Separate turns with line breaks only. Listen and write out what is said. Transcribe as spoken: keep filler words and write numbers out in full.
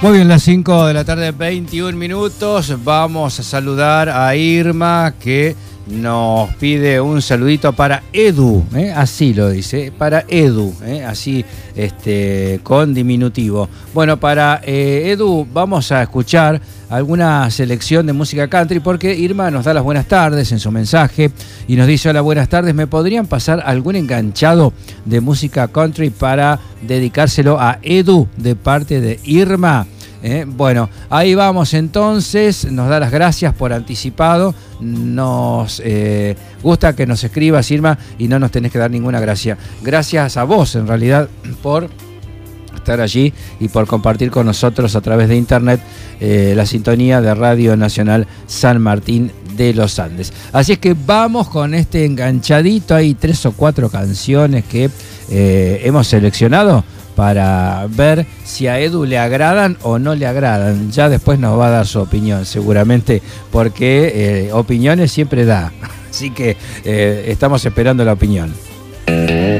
Muy bien, las cinco de la tarde, veintiún minutos. Vamos a saludar a Irma, que nos pide un saludito para Edu, ¿eh? Así lo dice, para Edu, ¿eh? Así este, con diminutivo. Bueno, para eh, Edu vamos a escuchar alguna selección de música country, porque Irma nos da las buenas tardes en su mensaje y nos dice: hola, buenas tardes, ¿me podrían pasar algún enganchado de música country para dedicárselo a Edu de parte de Irma? Eh, bueno, ahí vamos entonces, nos da las gracias por anticipado, nos eh, gusta que nos escribas, Irma, y no nos tenés que dar ninguna gracia. Gracias a vos, en realidad, por estar allí y por compartir con nosotros a través de internet eh, la sintonía de Radio Nacional San Martín de los Andes. Así es que vamos con este enganchadito, hay tres o cuatro canciones que eh, hemos seleccionado para ver si a Edu le agradan o no le agradan. Ya después nos va a dar su opinión, seguramente, porque eh, opiniones siempre da. Así que eh, estamos esperando la opinión.